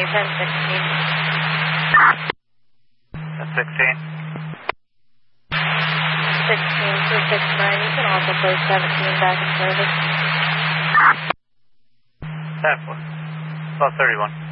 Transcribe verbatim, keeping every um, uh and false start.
ten sixteen. ten sixteen. sixteen two six nine, you can also place seventeen back in service. ten four. Plus thirty-one.